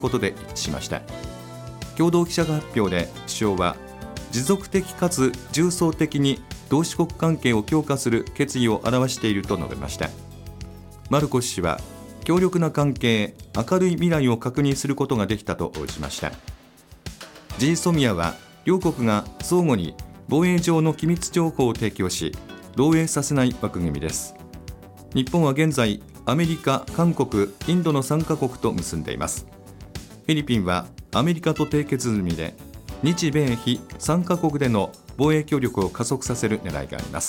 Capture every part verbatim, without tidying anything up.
ことで一致しました。共同記者発表で首相は、持続的かつ重層的に同志国関係を強化する決意を表していると述べました。マルコス氏は、強力な関係、明るい未来を確認することができたと応じました。 ジーソミア は両国が相互に防衛上の機密情報を提供し、漏洩させない枠組みです。日本は現在、アメリカ、韓国、インドのさんカ国と結んでいます。フィリピンはアメリカと締結済みで、日米非さんカ国での防衛協力を加速させる狙いがあります。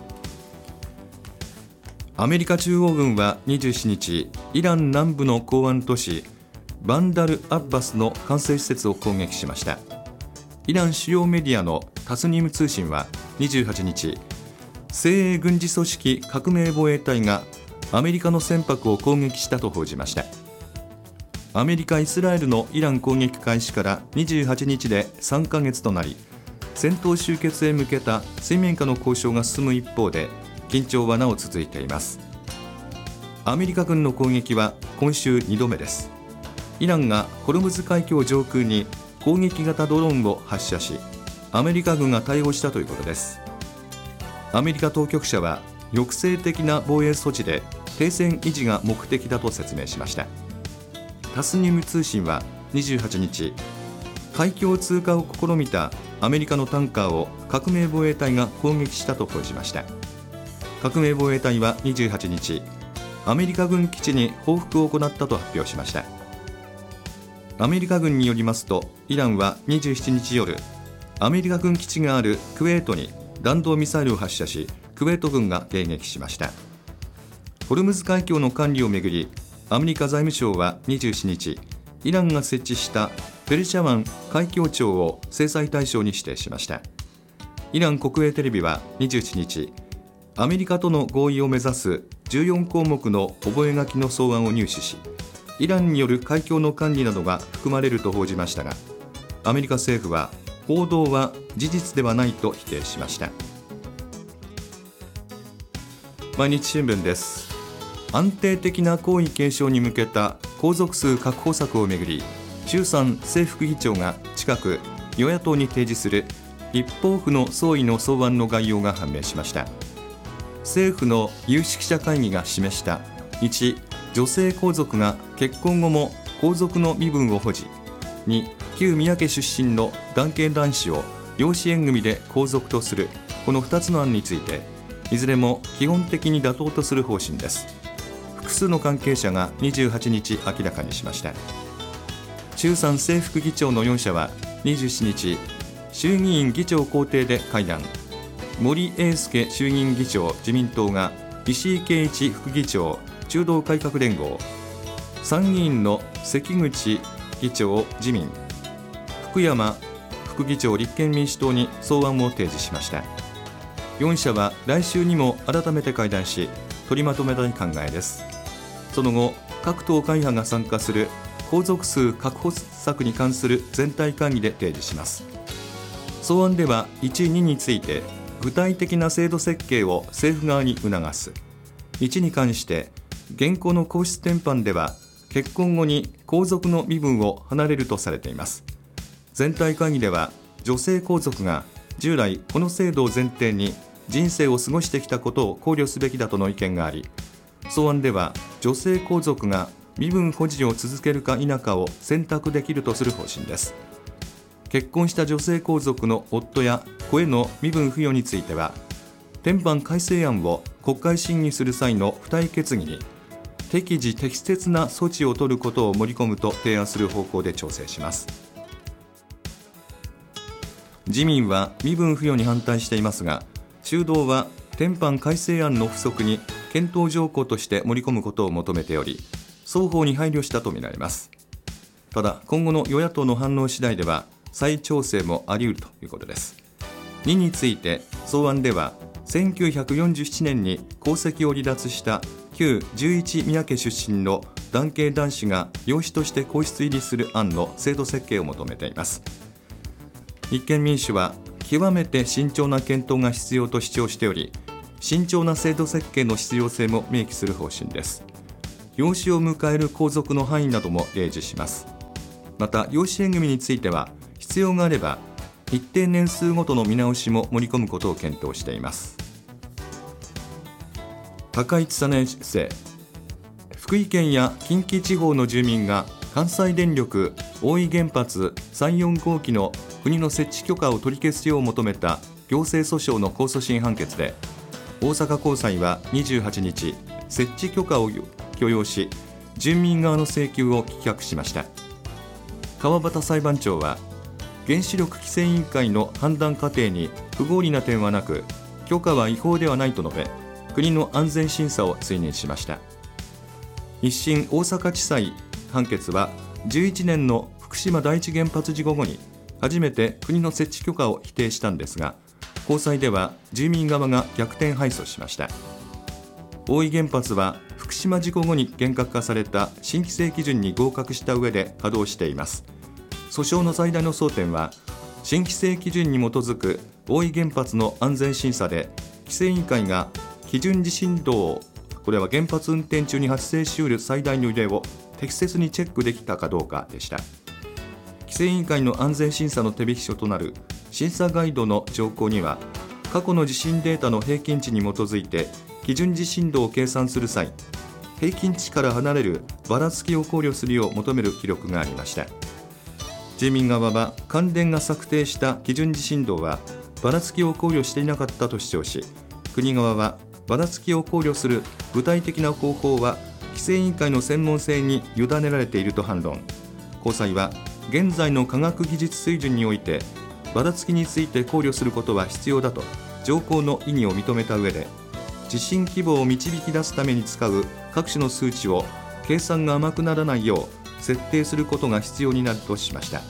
アメリカ中央軍はにじゅうしちにち、イラン南部の港湾都市バンダル・アッバスの管制施設を攻撃しました。イラン主要メディアのタスニム通信はにじゅうはちにち、精鋭軍事組織革命防衛隊がアメリカの船舶を攻撃したと報じました。アメリカ・イスラエルのイラン攻撃開始からにじゅうはちにちでさんかげつとなり、戦闘終結へ向けた水面下の交渉が進む一方で、緊張はなお続いています。アメリカ軍の攻撃は今週にどめです。イランがホルムズ海峡上空に攻撃型ドローンを発射し、アメリカ軍が対応したということです。アメリカ当局者は、抑制的な防衛措置で停戦維持が目的だと説明しました。タスニム通信はにじゅうはちにち、海峡通過を試みたアメリカのタンカーを革命防衛隊が攻撃したと報じました。革命防衛隊はにじゅうはちにち、アメリカ軍基地に報復を行ったと発表しました。アメリカ軍によりますと、イランはにじゅうしちにち夜、アメリカ軍基地があるクウェートに弾道ミサイルを発射し、クウェート軍が迎撃しました。ホルムズ海峡の管理をめぐり、アメリカ財務省はにじゅうしちにち、イランが設置したペルシャ湾海峡庁を制裁対象に指定しました。イラン国営テレビはにじゅうしちにち、アメリカとの合意を目指すじゅうよんこうもくの覚書の草案を入手し、イランによる海峡の管理などが含まれると報じましたが、アメリカ政府は報道は事実ではないと否定しました。毎日新聞です。安定的な皇位継承に向けた皇族数確保策をめぐり、衆参政副議長が近く与野党に提示する立法府の総意の草案の概要が判明しました。政府の有識者会議が示したいち、女性皇族が結婚後も皇族の身分を保持、に、旧宮家出身の男系男子を養子縁組で皇族とする、このふたつの案について、いずれも基本的に妥当とする方針です。複数の関係者がにじゅうはちにち明らかにしました。衆参政副議長のよんしゃはにじゅうしちにち、衆議院議長公邸で会談。森英介衆議院議長自民党が石井啓一副議長中道改革連合、参議院の関口議長自民、福山副議長立憲民主党に草案を提示しました。よんしゃは来週にも改めて会談し、取りまとめたい考えです。その後、各党会派が参加する皇族数確保策に関する全体会議で提示します。草案ではいち、にについて具体的な制度設計を政府側に促す。いちに関して現行の皇室典範では結婚後に皇族の身分を離れるとされています。全体会議では、女性皇族が従来この制度を前提に人生を過ごしてきたことを考慮すべきだとの意見があり、草案では女性皇族が身分保持を続けるか否かを選択できるとする方針です。結婚した女性皇族の夫や子への身分付与については、典範改正案を国会審議する際の付帯決議に適時適切な措置を取ることを盛り込むと提案する方向で調整します。自民は身分付与に反対していますが、中道は典範改正案の付則に検討条項として盛り込むことを求めており、双方に配慮したとみられます。ただ、今後の与野党の反応次第では再調整もあり得るということです。にについて草案では、せんきゅうひゃくよんじゅうななねんに皇籍を離脱した旧じゅういち宮家出身の男系男子が養子として皇室入りする案の制度設計を求めています。立憲民主は極めて慎重な検討が必要と主張しており、慎重な制度設計の必要性も明記する方針です。養子を迎える皇族の範囲なども例示します。 また養子縁組については必要があれば一定年数ごとの見直しも盛り込むことを検討しています。高市早苗生、福井県や近畿地方の住民が関西電力大飯原発さん、よん号機の国の設置許可を取り消すよう求めた行政訴訟の控訴審判決で、大阪高裁はにじゅうはちにち設置許可を許容し、住民側の請求を棄却しました。川端裁判長は、原子力規制委員会の判断過程に不合理な点はなく、許可は違法ではないと述べ、国の安全審査を追認しました。一審大阪地裁判決は、じゅういちねんの福島第一原発事故後に初めて国の設置許可を否定したんですが、高裁では住民側が逆転敗訴しました。大飯原発は福島事故後に厳格化された新規制基準に合格した上で稼働しています。訴訟の最大の争点は、新規制基準に基づく大飯原発の安全審査で規制委員会が基準地震動を、これは原発運転中に発生し得る最大の揺れを適切にチェックできたかどうかでした。規制委員会の安全審査の手引き書となる審査ガイドの条項には、過去の地震データの平均値に基づいて基準地震動を計算する際、平均値から離れるばらつきを考慮するよう求める記録がありました。住民側は、関電が策定した基準地震動はばらつきを考慮していなかったと主張し、国側はばらつきを考慮する具体的な方法は規制委員会の専門性に委ねられていると反論。高裁は、現在の科学技術水準においてばらつきについて考慮することは必要だと条項の意義を認めた上で、地震規模を導き出すために使う各種の数値を計算が甘くならないよう設定することが必要になるとしました。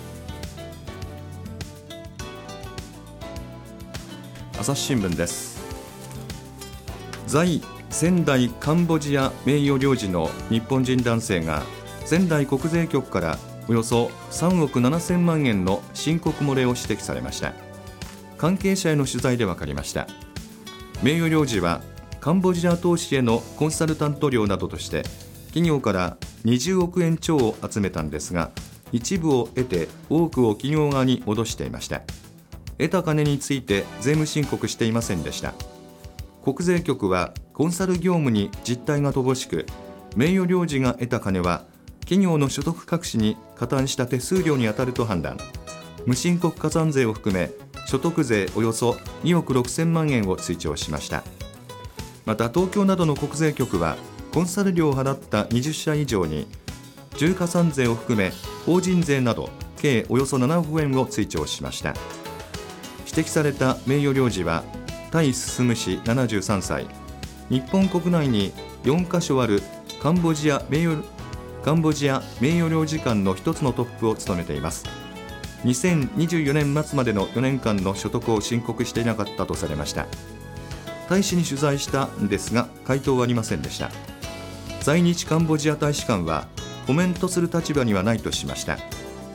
朝日新聞です。在仙台カンボジア名誉領事の日本人男性が仙台国税局からおよそさんおくななせんまんえんの申告漏れを指摘されました。関係者への取材で分かりました。名誉領事はカンボジア投資へのコンサルタント料などとして企業からにじゅうおくえん超を集めたんですが、一部を得て多くを企業側に戻していました。得た金について税務申告していませんでした。国税局はコンサル業務に実態が乏しく、名誉領事が得た金は企業の所得隠しに加担した手数料に当たると判断。無申告加算税を含め所得税およそにおくろくせんまんえんを追徴しました。また東京などの国税局はコンサル料を払ったにじゅっしゃ以上に重加算税を含め法人税など計およそななおくえんを追徴しました。指摘された名誉領事は田井進氏ななじゅうさんさい、日本国内によんかしょあるカンボジア名誉カンボジア名誉領事館の一つのトップを務めています。にせんにじゅうよねん末までのよねんかんの所得を申告していなかったとされました。大使に取材したんですが回答はありませんでした。在日カンボジア大使館はコメントする立場にはないとしました。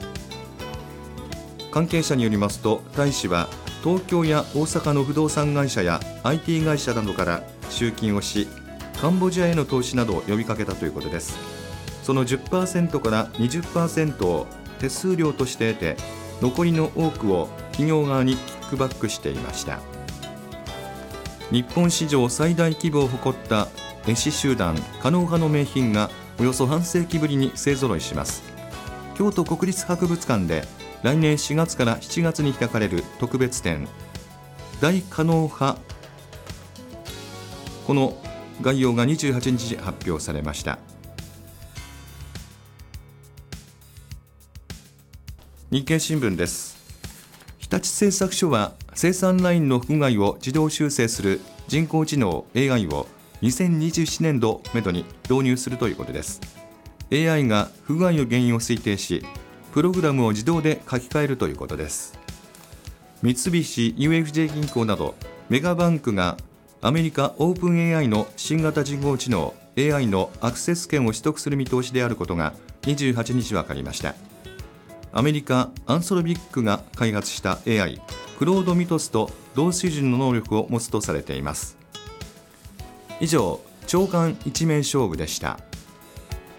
関係者によりますと、大使は東京や大阪の不動産会社や アイティー 会社などから集金をし、カンボジアへの投資などを呼びかけたということです。その じゅっパーセント から にじゅっパーセント を手数料として得て、残りの多くを企業側にキックバックしていました。日本史上最大規模を誇った絵師集団狩野派の名品がおよそ半世紀ぶりに勢ぞろいします。京都国立博物館で来年しがつからしちがつに開かれる特別展大狩野派、この概要がにじゅうはちにち発表されました。日経新聞です。日立製作所は生産ラインの不具合を自動修正する人工知能 エーアイ をにせんにじゅうななねんどをめどに導入するということです。 エーアイ が不具合の原因を推定し、プログラムを自動で書き換えるということです。三菱 ユーエフジェー 銀行などメガバンクがアメリカオープン エーアイ の新型人工知能 エーアイ のアクセス権を取得する見通しであることがにじゅうはちにち分かりました。アメリカアンソロビックが開発した エーアイ クロードミトスと同水準の能力を持つとされています。以上、朝刊一面勝負でした。